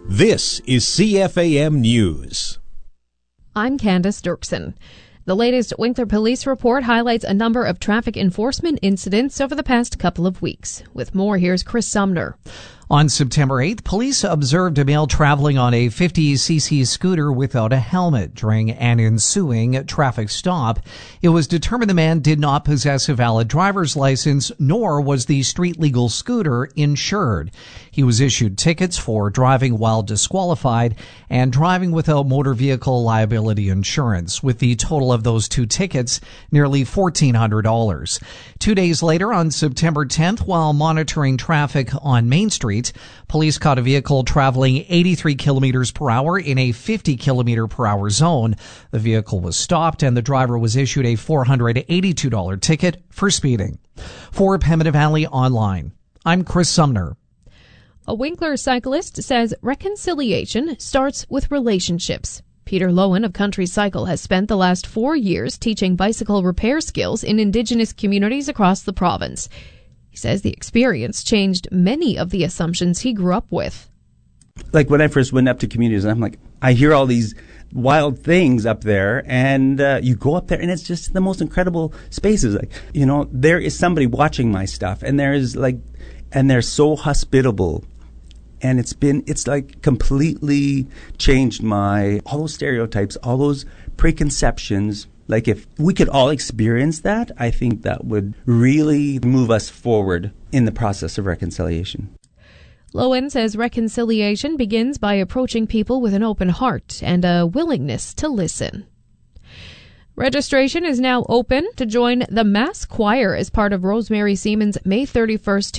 This is CFAM News. I'm Candace Dirksen. The latest Winkler Police report highlights a number of traffic enforcement incidents over the past couple of weeks. With more, here's Chris Sumner. On September 8th, police observed a male traveling on a 50cc scooter without a helmet during an ensuing traffic stop. It was determined the man did not possess a valid driver's license, nor was the street-legal scooter insured. He was issued tickets for driving while disqualified and driving without motor vehicle liability insurance, with the total of those two tickets nearly $1,400. 2 days later, on September 10th, while monitoring traffic on Main Street, police caught a vehicle traveling 83 kilometers per hour in a 50 kilometer per hour zone. The vehicle was stopped and the driver was issued a $482 ticket for speeding. For Pembina Valley Online, I'm Chris Sumner. A Winkler cyclist says reconciliation starts with relationships. Peter Lowen of Country Cycle has spent the last 4 years teaching bicycle repair skills in Indigenous communities across the province. He says the experience changed many of the assumptions he grew up with. Like when I first went up to communities, I'm like, I hear all these wild things up there, and you go up there, and it's just the most incredible spaces. Like, you know, there is somebody watching my stuff, and they're so hospitable. And it's like completely changed all those stereotypes, all those preconceptions. Like if we could all experience that, I think that would really move us forward in the process of reconciliation. Lowen says reconciliation begins by approaching people with an open heart and a willingness to listen. Registration is now open to join the Mass Choir as part of Rosemary Seaman's May 31st,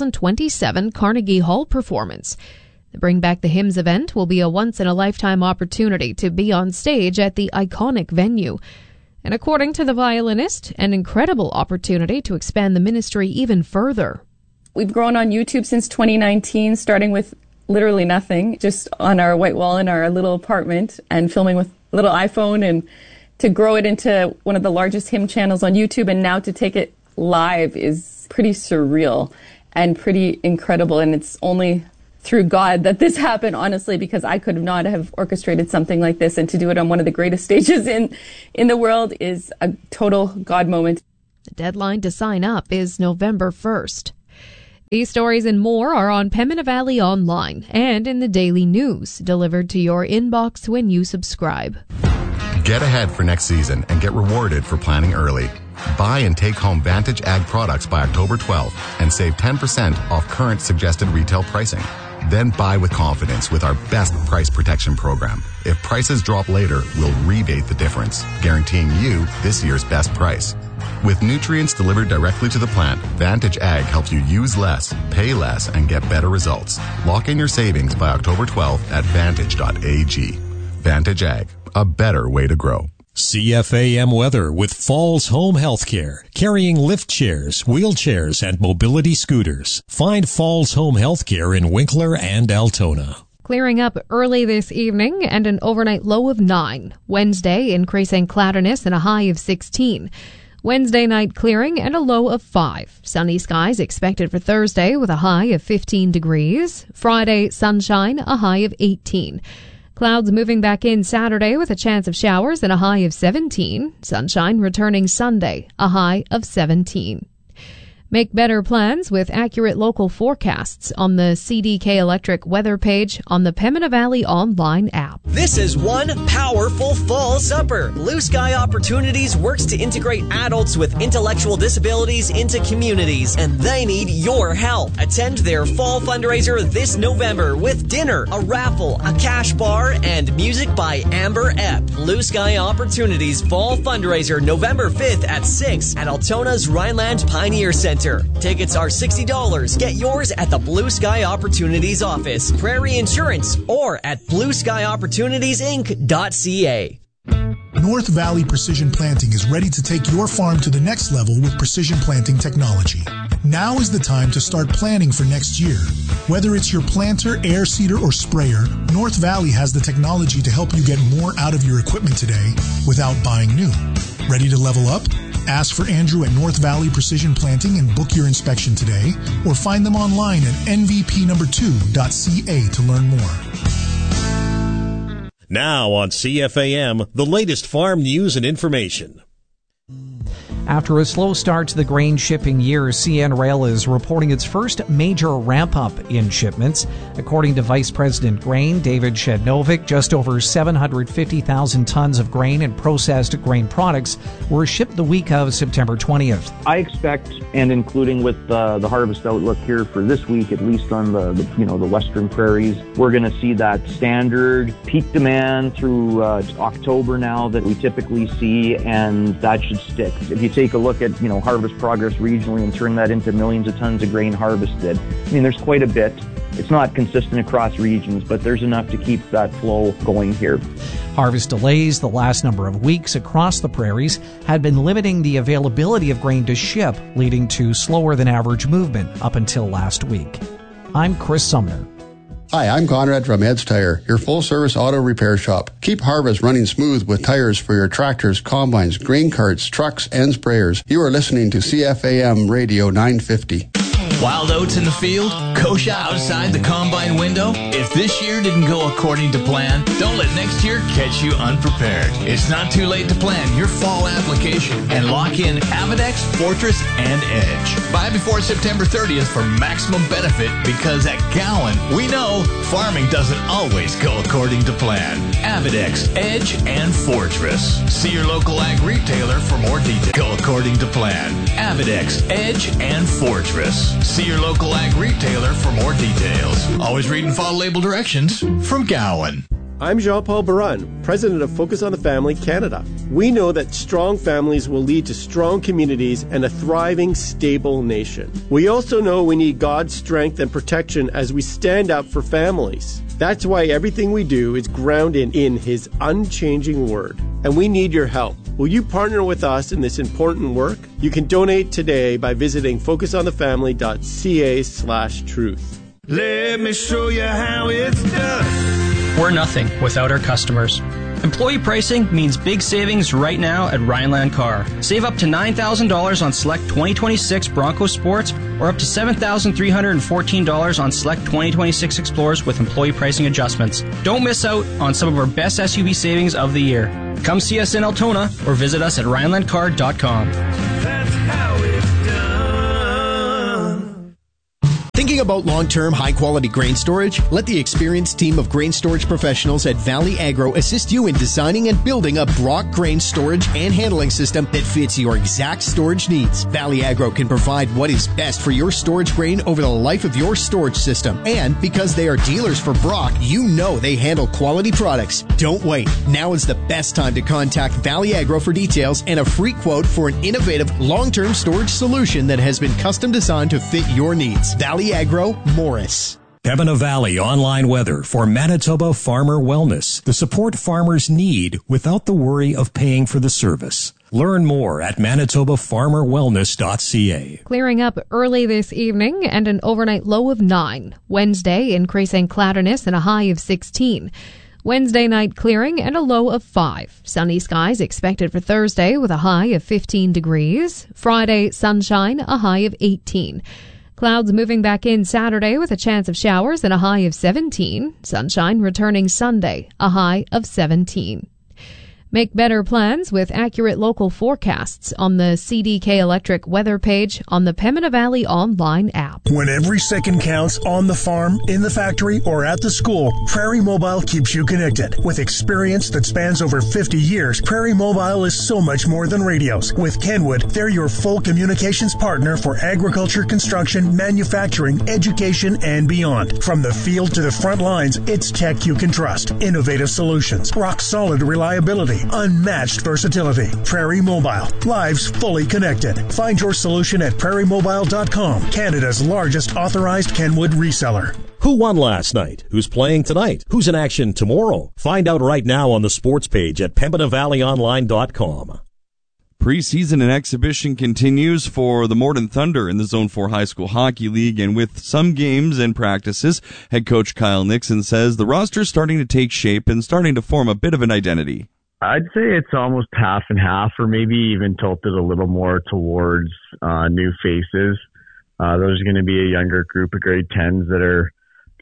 2027 Carnegie Hall performance. The Bring Back the Hymns event will be a once-in-a-lifetime opportunity to be on stage at the iconic venue. And according to the violinist, an incredible opportunity to expand the ministry even further. We've grown on YouTube since 2019, starting with literally nothing, just on our white wall in our little apartment and filming with a little iPhone, and to grow it into one of the largest hymn channels on YouTube, and now to take it live is pretty surreal and pretty incredible. And it's only through God that this happened, honestly, because I could not have orchestrated something like this, and to do it on one of the greatest stages in the world is a total God moment. The deadline to sign up is November 1st. These stories and more are on Pembina Valley Online and in the Daily News, delivered to your inbox when you subscribe. Get ahead for next season and get rewarded for planning early. Buy and take home Vantage Ag products by October 12th and save 10% off current suggested retail pricing. Then buy with confidence with our best price protection program. If prices drop later, we'll rebate the difference, guaranteeing you this year's best price. With nutrients delivered directly to the plant, Vantage Ag helps you use less, pay less, and get better results. Lock in your savings by October 12th at vantage.ag. Vantage Ag, a better way to grow. CFAM weather with Falls Home Healthcare, carrying lift chairs, wheelchairs, and mobility scooters. Find Falls Home Healthcare in Winkler and Altona. Clearing up early this evening and an overnight low of 9. Wednesday, increasing cloudiness and a high of 16. Wednesday night clearing and a low of 5. Sunny skies expected for Thursday with a high of 15 degrees. Friday, sunshine, a high of 18. Clouds moving back in Saturday with a chance of showers and a high of 17. Sunshine returning Sunday, a high of 17. Make better plans with accurate local forecasts on the CDK Electric weather page on the Pembina Valley Online app. This is one powerful fall supper. Blue Sky Opportunities works to integrate adults with intellectual disabilities into communities, and they need your help. Attend their fall fundraiser this November with dinner, a raffle, a cash bar, and music by Amber Epp. Blue Sky Opportunities fall fundraiser November 5th at 6 at Altona's Rhineland Pioneer Center. Tickets are $60. Get yours at the Blue Sky Opportunities office, Prairie Insurance, or at blueskyopportunitiesinc.ca. North Valley Precision Planting is ready to take your farm to the next level with precision planting technology. Now is the time to start planning for next year. Whether it's your planter, air seeder, or sprayer, North Valley has the technology to help you get more out of your equipment today without buying new. Ready to level up? Ask for Andrew at North Valley Precision Planting and book your inspection today, or find them online at nvp2.ca to learn more. Now on CFAM, the latest farm news and information. After a slow start to the grain shipping year, CN Rail is reporting its first major ramp-up in shipments. According to Vice President Grain David Shednovic, just over 750,000 tons of grain and processed grain products were shipped the week of September 20th. I expect, and including with the harvest outlook here for this week, at least on the western prairies, we're going to see that standard peak demand through October now that we typically see, and that should stick. If you take a look at, harvest progress regionally and turn that into millions of tons of grain harvested, there's quite a bit. It's not consistent across regions, but there's enough to keep that flow going here. Harvest delays the last number of weeks across the prairies had been limiting the availability of grain to ship, leading to slower than average movement up until last week. I'm Chris Sumner. Hi, I'm Conrad from Ed's Tire, your full-service auto repair shop. Keep harvest running smooth with tires for your tractors, combines, grain carts, trucks, and sprayers. You are listening to CFAM Radio 950. Wild oats in the field? Kosher outside the combine window? If this year didn't go according to plan, don't let next year catch you unprepared. It's not too late to plan your fall application and lock in Avidex, Fortress, and Edge. Buy before September 30th for maximum benefit, because at Gowan, we know farming doesn't always go according to plan. Avidex, Edge, and Fortress. See your local ag retailer for more details. Go according to plan. Avidex, Edge, and Fortress. See your local ag retailer for more details. Always read and follow label directions from Gowan. I'm Jean-Paul Barun, president of Focus on the Family Canada. We know that strong families will lead to strong communities and a thriving, stable nation. We also know we need God's strength and protection as we stand up for families. That's why everything we do is grounded in His unchanging Word. And we need your help. Will you partner with us in this important work? You can donate today by visiting focusonthefamily.ca/truth. Let me show you how it's done. We're nothing without our customers. Employee pricing means big savings right now at Rhineland Car. Save up to $9,000 on select 2026 Bronco Sports or up to $7,314 on select 2026 Explorers with employee pricing adjustments. Don't miss out on some of our best SUV savings of the year. Come see us in Altona or visit us at RhinelandCar.com. That's how it's done. Thinking about long-term, high-quality grain storage? Let the experienced team of grain storage professionals at Valley Agro assist you in designing and building a Brock grain storage and handling system that fits your exact storage needs. Valley Agro can provide what is best for your storage grain over the life of your storage system. And because they are dealers for Brock, you know they handle quality products. Don't wait. Now is the best time to contact Valley Agro for details and a free quote for an innovative long-term storage solution that has been custom designed to fit your needs. Valley Agro, Morris. Pembina Valley online weather for Manitoba Farmer Wellness. The support farmers need without the worry of paying for the service. Learn more at manitobafarmerwellness.ca. Clearing up early this evening and an overnight low of 9. Wednesday, increasing cloudiness and a high of 16. Wednesday night clearing and a low of 5. Sunny skies expected for Thursday with a high of 15 degrees. Friday, sunshine, a high of 18. Clouds moving back in Saturday with a chance of showers and a high of 17. Sunshine returning Sunday, a high of 17. Make better plans with accurate local forecasts on the CDK Electric weather page on the Pembina Valley online app. When every second counts on the farm, in the factory, or at the school, Prairie Mobile keeps you connected. With experience that spans over 50 years, Prairie Mobile is so much more than radios. With Kenwood, they're your full communications partner for agriculture, construction, manufacturing, education, and beyond. From the field to the front lines, it's tech you can trust. Innovative solutions, rock-solid reliability, unmatched versatility. Prairie Mobile. Lives fully connected. Find your solution at prairiemobile.com, Canada's largest authorized Kenwood reseller. Who won last night? Who's playing tonight? Who's in action tomorrow? Find out right now on the sports page at PembinaValleyOnline.com. Preseason and exhibition continues for the Morden Thunder in the Zone 4 High School Hockey League, and with some games and practices, head coach Kyle Nixon says the roster is starting to take shape and starting to form a bit of an identity. I'd say it's almost half and half, or maybe even tilted a little more towards new faces. There's going to be a younger group of grade 10s that are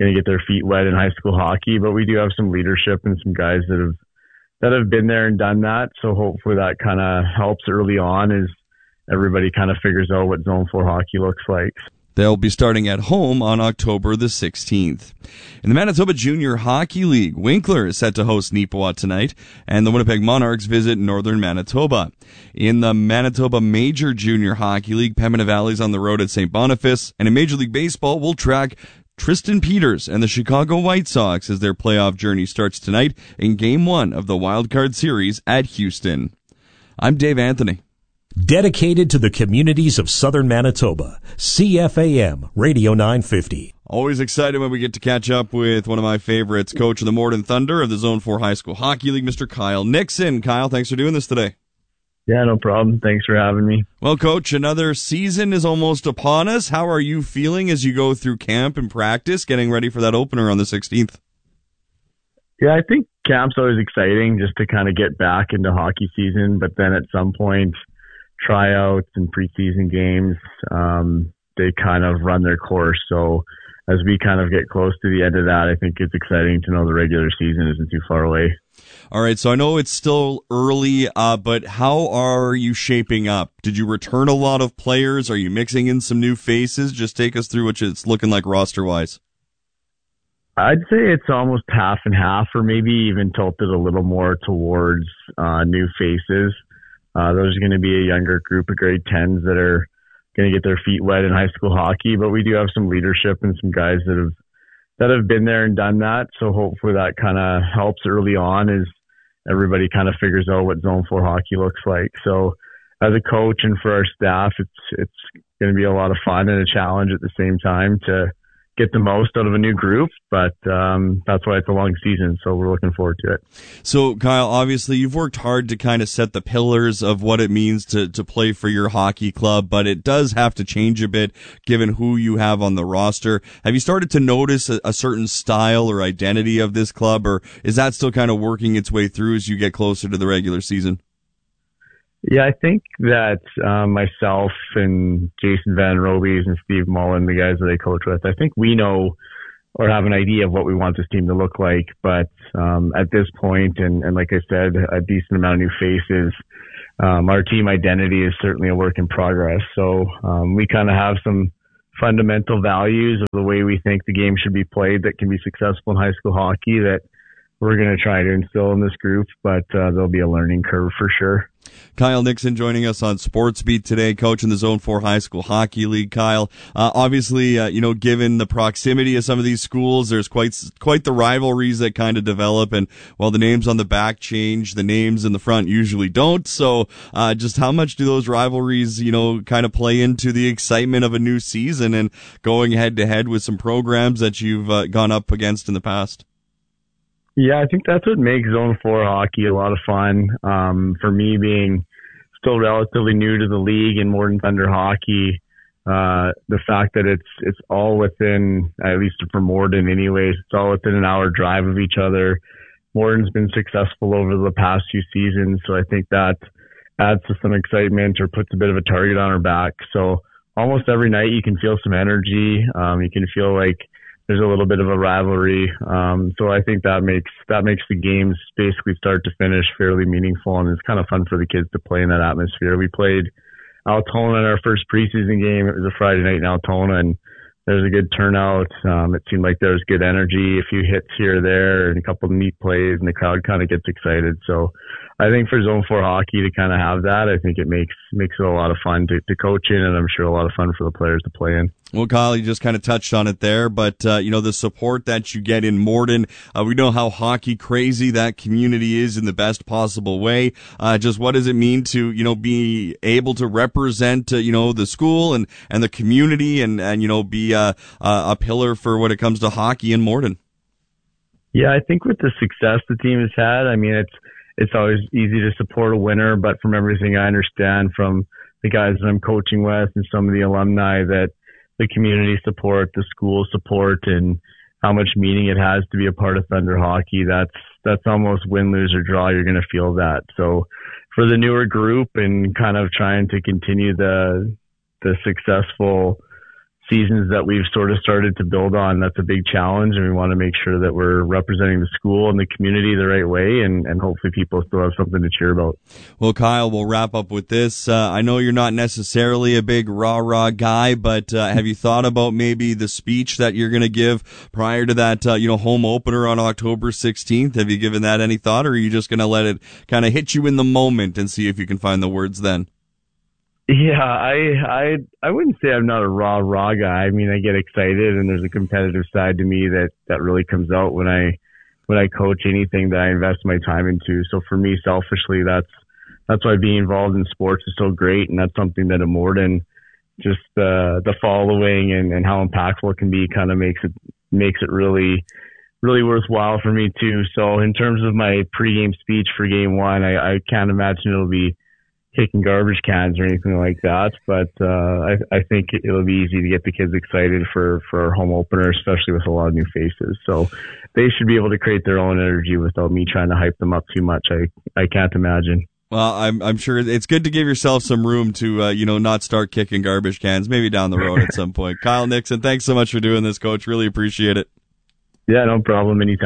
going to get their feet wet in high school hockey, but we do have some leadership and some guys that have been there and done that. So hopefully that kind of helps early on as everybody kind of figures out what Zone 4 hockey looks like. They'll be starting at home on October the 16th. In the Manitoba Junior Hockey League, Winkler is set to host Neepawa tonight, and the Winnipeg Monarchs visit Northern Manitoba. In the Manitoba Major Junior Hockey League, Pembina Valley's on the road at St. Boniface, and in Major League Baseball, we'll track Tristan Peters and the Chicago White Sox as their playoff journey starts tonight in Game 1 of the Wild Card Series at Houston. I'm Dave Anthony. Dedicated to the communities of southern Manitoba, CFAM Radio 950. Always excited when we get to catch up with one of my favorites, coach of the Morden Thunder of the Zone 4 High School Hockey League, Mr. Kyle Nixon. Kyle, thanks for doing this today. Yeah, no problem. Thanks for having me. Well, Coach, another season is almost upon us. How are you feeling as you go through camp and practice, getting ready for that opener on the 16th? Yeah, I think camp's always exciting just to kind of get back into hockey season, but then at some point, tryouts and preseason games, they kind of run their course. So as we kind of get close to the end of that, I think it's exciting to know the regular season isn't too far away. All right, so I know it's still early, but how are you shaping up? Did you return a lot of players? Are you mixing in some new faces? Just take us through what it's looking like roster-wise. I'd say it's almost half and half, or maybe even tilted a little more towards new faces. There's going to be a younger group of grade 10s that are going to get their feet wet in high school hockey, but we do have some leadership and some guys that have been there and done that. So hopefully that kind of helps early on as everybody kind of figures out what Zone 4 hockey looks like. So as a coach and for our staff, it's going to be a lot of fun and a challenge at the same time to get the most out of a new group, but that's why it's a long season, so we're looking forward to it. So, Kyle, obviously you've worked hard to kind of set the pillars of what it means to play for your hockey club, but it does have to change a bit given who you have on the roster. Have you started to notice a certain style or identity of this club, or is that still kind of working its way through as you get closer to the regular season? Yeah, I think that myself and Jason Van Robies and Steve Mullen, the guys that I coach with, I think we know or have an idea of what we want this team to look like. But at this point, and like I said, a decent amount of new faces, our team identity is certainly a work in progress. So we kind of have some fundamental values of the way we think the game should be played that can be successful in high school hockey that we're going to try to instill in this group, but there'll be a learning curve for sure. Kyle Nixon joining us on Sports Beat today, coach in the Zone 4 High School Hockey League. Kyle, obviously, given the proximity of some of these schools, there's quite the rivalries that kind of develop, and while the names on the back change, the names in the front usually don't. So, just how much do those rivalries, kind of play into the excitement of a new season and going head to head with some programs that you've gone up against in the past? Yeah, I think that's what makes Zone 4 hockey a lot of fun. For me, being still relatively new to the league and Morden Thunder hockey, the fact that it's all within, at least for Morden anyways, it's all within an hour drive of each other. Morden's been successful over the past few seasons, so I think that adds to some excitement or puts a bit of a target on our back. So almost every night you can feel some energy. You can feel like there's a little bit of a rivalry. So I think that makes the games basically start to finish fairly meaningful, and it's kind of fun for the kids to play in that atmosphere. We played Altona in our first preseason game. It was a Friday night in Altona, and there was a good turnout. It seemed like there was good energy, a few hits here or there, and a couple of neat plays, and the crowd kind of gets excited. So I think for Zone 4 hockey to kind of have that, I think it makes it a lot of fun to coach in, and I'm sure a lot of fun for the players to play in. Well, Kyle, you just kind of touched on it there, but, the support that you get in Morden, we know how hockey crazy that community is in the best possible way. Just what does it mean to, be able to represent, the school and the community and be a pillar for when it comes to hockey in Morden? Yeah, I think with the success the team has had, I mean, it's always easy to support a winner, but from everything I understand from the guys that I'm coaching with and some of the alumni, that the community support, the school support, and how much meaning it has to be a part of Thunder hockey, that's almost win, lose, or draw. You're going to feel that. So for the newer group and kind of trying to continue the successful seasons that we've sort of started to build on. That's a big challenge, and we want to make sure that we're representing the school and the community the right way, and hopefully people still have something to cheer about. Well, Kyle, we'll wrap up with this. I know you're not necessarily a big rah-rah guy, but have you thought about maybe the speech that you're going to give prior to that home opener on October 16th? Have you given that any thought, or are you just going to let it kind of hit you in the moment and see if you can find the words then? Yeah, I wouldn't say I'm not a rah guy. I mean, I get excited, and there's a competitive side to me that really comes out when I coach anything that I invest my time into. So for me, selfishly, that's why being involved in sports is so great, and that's something that at Morden, just the following and how impactful it can be kind of makes it really worthwhile for me too. So in terms of my pregame speech for game one, I can't imagine it'll be kicking garbage cans or anything like that, but I think it'll be easy to get the kids excited for our home opener, especially with a lot of new faces. So they should be able to create their own energy without me trying to hype them up too much. I can't imagine. Well, I'm sure it's good to give yourself some room to not start kicking garbage cans, maybe down the road at some point. Kyle Nixon, thanks so much for doing this, Coach. Really appreciate it. Yeah, no problem. Anytime.